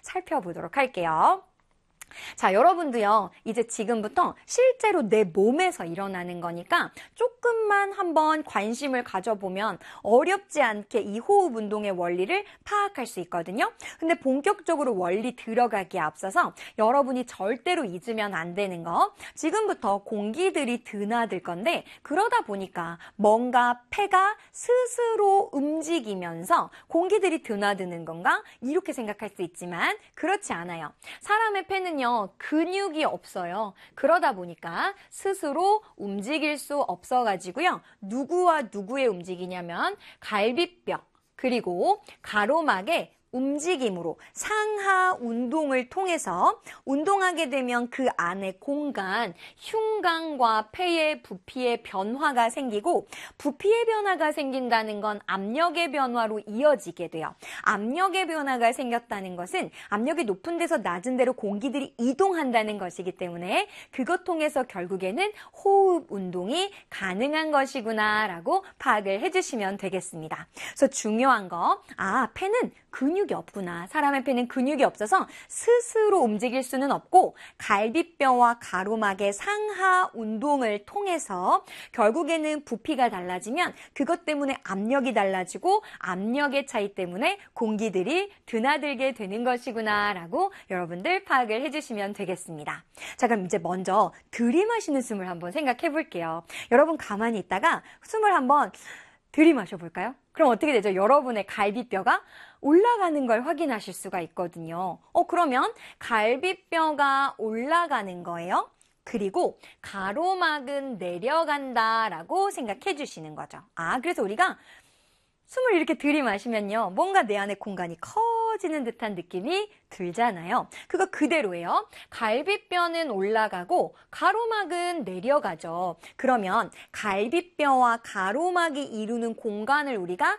살펴보도록 할게요. 자, 여러분도요, 이제 지금부터 실제로 내 몸에서 일어나는 거니까 조금만 한번 관심을 가져보면 어렵지 않게 이 호흡 운동의 원리를 파악할 수 있거든요. 근데 본격적으로 원리 들어가기에 앞서서 여러분이 절대로 잊으면 안 되는 거, 지금부터 공기들이 드나들 건데 그러다 보니까 뭔가 폐가 스스로 움직이면서 공기들이 드나드는 건가? 이렇게 생각할 수 있지만 그렇지 않아요. 사람의 폐는요, 근육이 없어요. 그러다 보니까 스스로 움직일 수 없어가지고요. 누구와 누구의 움직이냐면 갈비뼈 그리고 가로막의 움직임으로 상하 운동을 통해서 운동하게 되면 그 안에 공간, 흉곽과 폐의 부피의 변화가 생기고 부피의 변화가 생긴다는 건 압력의 변화로 이어지게 돼요. 압력의 변화가 생겼다는 것은 압력이 높은 데서 낮은 데로 공기들이 이동한다는 것이기 때문에 그것 통해서 결국에는 호흡 운동이 가능한 것이구나 라고 파악을 해주시면 되겠습니다. 그래서 중요한 거, 폐는 근육이 없구나. 사람의 폐는 근육이 없어서 스스로 움직일 수는 없고 갈비뼈와 가로막의 상하 운동을 통해서 결국에는 부피가 달라지면 그것 때문에 압력이 달라지고 압력의 차이 때문에 공기들이 드나들게 되는 것이구나 라고 여러분들 파악을 해주시면 되겠습니다. 자, 그럼 이제 먼저 들이마시는 숨을 한번 생각해 볼게요. 여러분 가만히 있다가 숨을 한번 들이마셔 볼까요? 그럼 어떻게 되죠? 여러분의 갈비뼈가 올라가는 걸 확인하실 수가 있거든요. 그러면 갈비뼈가 올라가는 거예요. 그리고 가로막은 내려간다라고 생각해 주시는 거죠. 그래서 우리가 숨을 이렇게 들이마시면요, 뭔가 내 안의 공간이 커지는 듯한 느낌이 들잖아요. 그거 그대로예요. 갈비뼈는 올라가고 가로막은 내려가죠. 그러면 갈비뼈와 가로막이 이루는 공간을 우리가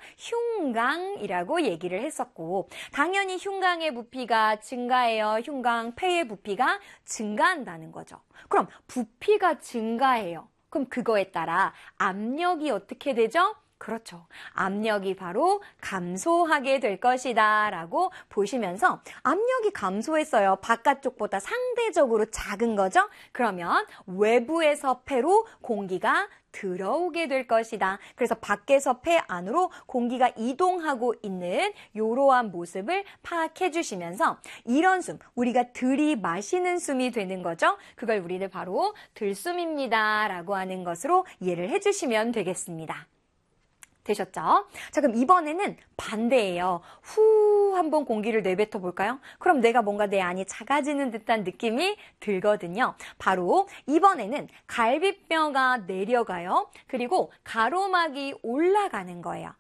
흉곽이라고 얘기를 했었고, 당연히 흉곽의 부피가 증가해요. 흉곽, 폐의 부피가 증가한다는 거죠. 그럼 부피가 증가해요. 그럼 그거에 따라 압력이 어떻게 되죠? 그렇죠. 압력이 바로 감소하게 될 것이다 라고 보시면서 압력이 감소했어요. 바깥쪽보다 상대적으로 작은 거죠. 그러면 외부에서 폐로 공기가 들어오게 될 것이다. 그래서 밖에서 폐 안으로 공기가 이동하고 있는 이러한 모습을 파악해 주시면서 이런 숨, 우리가 들이마시는 숨이 되는 거죠. 그걸 우리는 바로 들숨입니다 라고 하는 것으로 이해를 해 주시면 되겠습니다. 되셨죠? 자, 그럼 이번에는 반대예요. 후 한번 공기를 내뱉어 볼까요? 그럼 내가 뭔가 내 안이 작아지는 듯한 느낌이 들거든요. 바로 이번에는 갈비뼈가 내려가요. 그리고 가로막이 올라가는 거예요.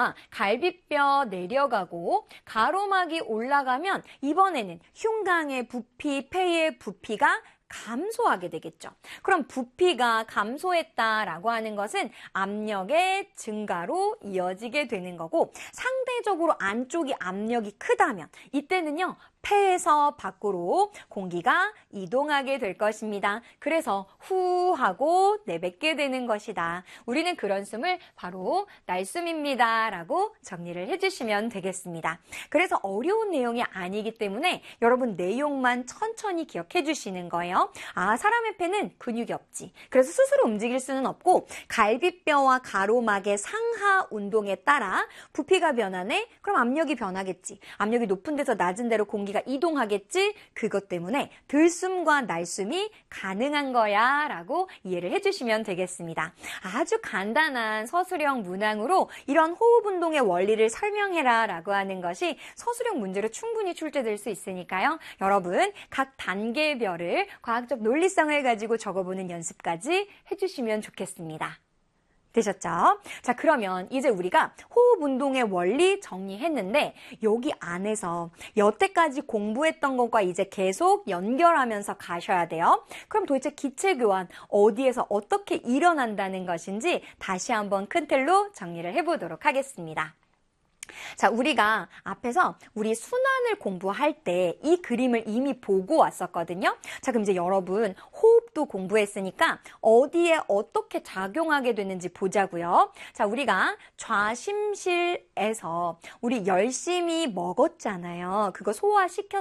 갈비뼈 내려가고 가로막이 올라가면 이번에는 흉곽의 부피, 폐의 부피가 감소하게 되겠죠. 그럼 부피가 감소했다라고 하는 것은 압력의 증가로 이어지게 되는 거고, 상대적으로 안쪽이 압력이 크다면 이때는요, 폐에서 밖으로 공기가 이동하게 될 것입니다. 그래서 후 하고 내뱉게 되는 것이다. 우리는 그런 숨을 바로 날숨입니다 라고 정리를 해주시면 되겠습니다. 그래서 어려운 내용이 아니기 때문에 여러분 내용만 천천히 기억해 주시는 거예요. 사람의 폐는 근육이 없지. 그래서 스스로 움직일 수는 없고 갈비뼈와 가로막의 상하 운동에 따라 부피가 변하네? 그럼 압력이 변하겠지. 압력이 높은 데서 낮은 데로 공기가 이동하겠지. 그것 때문에 들숨과 날숨이 가능한 거야 라고 이해를 해주시면 되겠습니다. 아주 간단한 서술형 문항으로 이런 호흡 운동의 원리를 설명해라 라고 하는 것이 서술형 문제로 충분히 출제될 수 있으니까요. 여러분 각 단계별을 과학적 논리성을 가지고 적어보는 연습까지 해주시면 좋겠습니다. 되셨죠? 자, 그러면 이제 우리가 호흡 운동의 원리 정리했는데 여기 안에서 여태까지 공부했던 것과 이제 계속 연결하면서 가셔야 돼요. 그럼 도대체 기체 교환 어디에서 어떻게 일어난다는 것인지 다시 한번 큰 틀로 정리를 해보도록 하겠습니다. 자, 우리가 앞에서 우리 순환을 공부할 때 이 그림을 이미 보고 왔었거든요. 자, 그럼 이제 여러분 호흡도 공부했으니까 어디에 어떻게 작용하게 되는지 보자고요. 자, 우리가 좌심실에서 우리 열심히 먹었잖아요. 그거 소화시켰